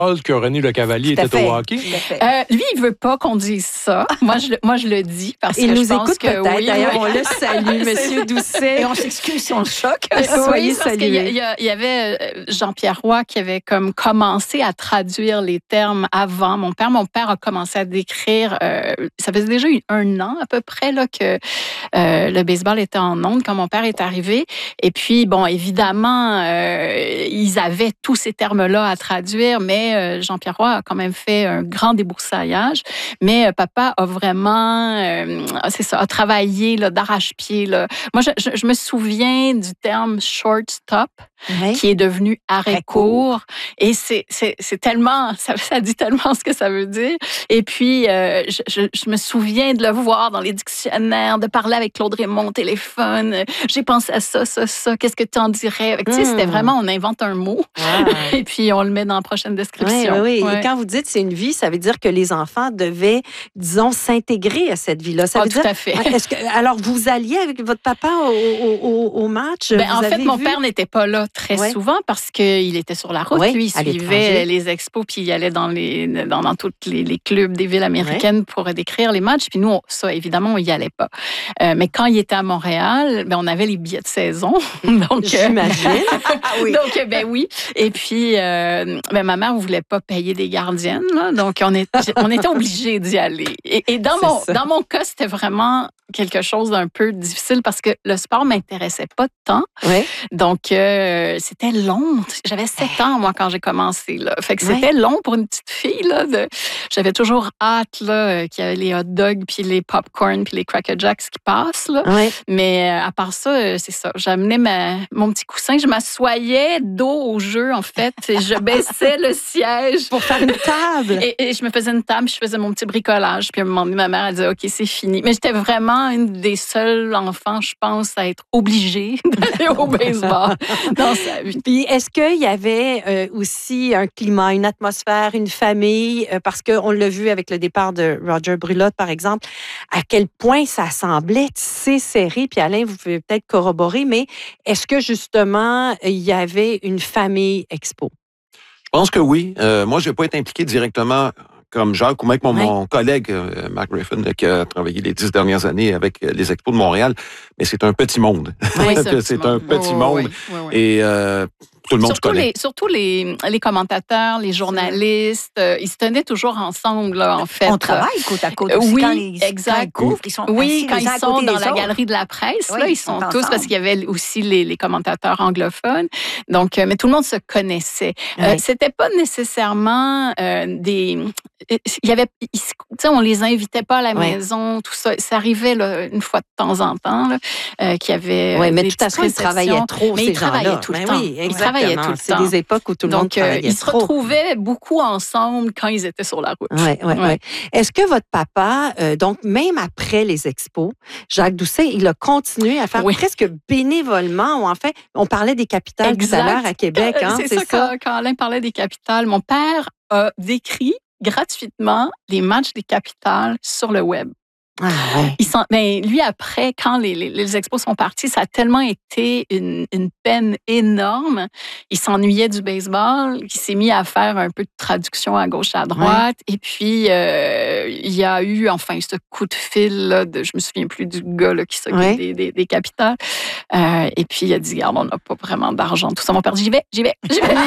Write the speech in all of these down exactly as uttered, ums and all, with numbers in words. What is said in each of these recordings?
que René Le Cavalier Tout à était fait. au hockey? Tout à fait. Euh, lui, il veut pas qu'on dise ça. Moi, je, le- moi, je le dis parce Il que nous je pense écoute que peut-être. oui, D'ailleurs, oui. on le salue, C'est- Monsieur Doucet. Et on s'excuse si on le choque. Soyez Oui, parce qu'il y, a- salués. il y a- il y avait euh, Jean-Pierre Roy qui avait comme commencé à traduire les termes avant mon père. Mon père a commencé à décrire, euh, ça faisait déjà eu un an à peu près là, que euh, le baseball était en ondes quand mon père est arrivé. Et puis, bon, évidemment, euh, ils avaient tous ces termes-là à traduire, mais euh, Jean-Pierre Roy a quand même fait un grand déboursaillage. Mais euh, papa a vraiment, euh, c'est ça, a travaillé là, d'arrache-pied. Là. Moi, je, je, je me souviens du terme shortstop, Ouais. qui est devenu arrêt Arrêt court. court. Et c'est, c'est, c'est tellement, ça, ça dit tellement ce que ça veut dire. Et puis, euh, je, je, je me souviens de le voir dans les dictionnaires, de parler avec Claude Raymond au téléphone. J'ai pensé à ça, ça, ça. Qu'est-ce que tu en dirais? Tu sais, Mm. c'était vraiment, on invente un mot. Ah. Et puis, on le met dans la prochaine Oui, description. oui, oui. Ouais. Et quand vous dites c'est une vie, ça veut dire que les enfants devaient, disons, s'intégrer à cette vie-là. Ça Ah, veut tout dire. à fait. Est-ce que, alors, vous alliez avec votre papa au, au, au, au match? Ben, Vous en fait, avez mon vu? père n'était pas là très Ouais. souvent parce qu'il était sur la route. Ouais, Lui, il à l'étranger. suivait les expos puis il allait dans les dans, dans tous les, les clubs des villes américaines pour décrire les matchs. Puis nous, on- ça, évidemment, on y allait pas. Euh, mais quand il était à Montréal, ben, on avait les billets de saison. Donc, euh, J'imagine. oui. donc, euh, ben oui. Et puis, euh, ben, ma mère ne voulait pas payer des gardiennes. Là, donc, on, est, on était obligés d'y aller. Et, et dans, C'est mon, ça. dans mon cas, c'était vraiment quelque chose d'un peu difficile parce que le sport m'intéressait pas tant. Oui. Donc, euh, c'était long. J'avais sept ans, moi, quand j'ai commencé. Là. Fait que c'était long pour une petite fille. Là, de... J'avais toujours hâte là, euh, qu'il y avait les hot dogs, puis les popcorn, puis les Cracker Jacks qui passent. Là. Oui. Mais euh, à part ça, euh, c'est ça. J'amenais ma, mon petit coussin, je m'assoyais dos au jeu, en fait, et je baissais le siège. Pour faire une table. Et, et je me faisais une table, je faisais mon petit bricolage. Puis à un moment donné, ma mère, elle disait, OK, c'est fini. Mais j'étais vraiment une des seuls enfants, je pense, à être obligée d'aller au baseball dans sa vie. Puis, est-ce qu'il y avait euh, aussi un climat, une atmosphère, une famille? Euh, parce qu'on l'a vu avec le départ de Roger Brulotte, par exemple, à quel point ça semblait tissé serré. Puis, Alain, vous pouvez peut-être corroborer, mais est-ce que, justement, il y avait une famille expo? Je pense que oui. Euh, moi, je n'ai pas été impliqué directement comme Jacques ou même mon, Ouais. mon collègue euh, Mark Griffin, là, qui a travaillé les dix dernières années avec euh, les Expos de Montréal. Mais c'est un petit monde. Oui, c'est un petit Oui, monde. oui, oui, oui. Et euh, tout le monde se Surtout, connaît. les, surtout les, les commentateurs, les journalistes, euh, ils se tenaient toujours ensemble, là, en fait. On travaille côte à côte Euh, aussi. oui, quand ils, exact. Quand ils couvrent, ils sont Oui, assis quand les uns à ils sont côté dans des la autres. galerie de la presse, Oui, là, ils ils sont sont tous, ensemble. parce qu'il y avait aussi les, les commentateurs anglophones. Donc, euh, mais tout le monde se connaissait. Euh, Oui. C'était pas nécessairement euh, des... Il y avait, ils se- tu sais, on les invitait pas à la Oui. maison, tout ça. Ça arrivait là, une fois de temps en temps là, euh, qu'il y avait. Oui, euh, mais des de toute façon, ils petites travaillaient réceptions. trop, Mais ces ils travaillaient gens-là. tout le Ben temps. oui, Ils travaillaient exactement. tout le C'est temps. des époques où tout le monde Donc, euh, travaillait ils se trop. retrouvaient beaucoup ensemble quand ils étaient sur la route. Oui, oui, Ouais. oui. Est-ce que votre papa, euh, donc même après les expos, Jacques Doucet, il a continué à faire Oui. presque bénévolement, ou en fait, on parlait des capitales tout à Exact. l'heure à Québec, hein, c'est ça, Quand, quand Alain parlait des capitales. Mon père a décrit gratuitement les matchs des capitales sur le web. Ah, ouais. Il s'en- ben, lui, après, quand les, les, les expos sont partis, ça a tellement été une, une peine énorme. Il s'ennuyait du baseball. Il s'est mis à faire un peu de traduction à gauche, à droite. Et puis, euh, il y a eu, enfin, ce coup de fil, là, de, je me souviens plus du gars là, qui s'occupe Ouais. des, des, des capitales. Euh, et puis, il a dit, regarde, on n'a pas vraiment d'argent. Tout ça, mon père dit, j'y vais, j'y vais, j'y vais.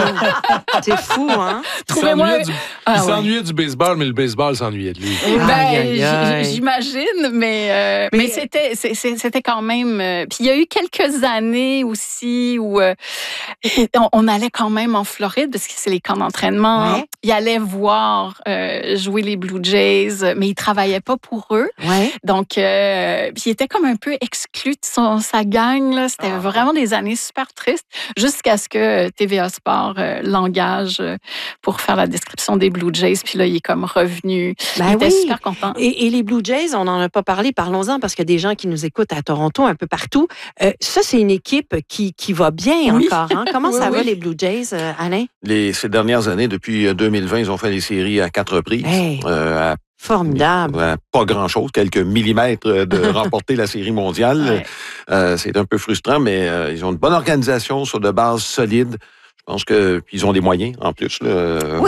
C'est fou, hein? Il Trouvez-moi s'ennuyait un- du, Ah, il ouais. s'ennuyait du baseball, mais le baseball s'ennuyait de lui. Ben, Aïe, aïe, j- aïe. j'imagine, mais, euh, Mais- mais c'était, c'est- c'est- c'était quand même. euh, Puis il y a eu quelques années aussi où euh, on, on allait quand même en Floride parce que c'est les camps d'entraînement. Ouais. Il allait voir euh, jouer les Blue Jays, mais il travaillait pas pour eux. Oui. Donc, euh, puis il était comme un peu exclu de son, sa gang. Là. C'était Ah. vraiment des années super tristes jusqu'à ce que T V A Sport euh, l'engage euh, pour faire la description des Blue Jays. Puis là, il est comme revenu. Ben il était oui. super content. Et, et les Blue Jays, on n'en a pas parlé, parlons-en, parce qu'il y a des gens qui nous écoutent à Toronto, un peu partout. Euh, ça, c'est une équipe qui, qui va bien Oui. encore. Hein? Comment Oui, ça va, oui. les Blue Jays, euh, Alain? Les, ces dernières années, depuis euh, deux mille vingt, ils ont fait les séries à quatre reprises. Hey. Euh, à, Formidable. à pas grand-chose, quelques millimètres de remporter la série mondiale. Ouais. Euh, c'est un peu frustrant, mais euh, ils ont une bonne organisation sur de bases solides. Je pense que puis ils ont des moyens en plus. Là.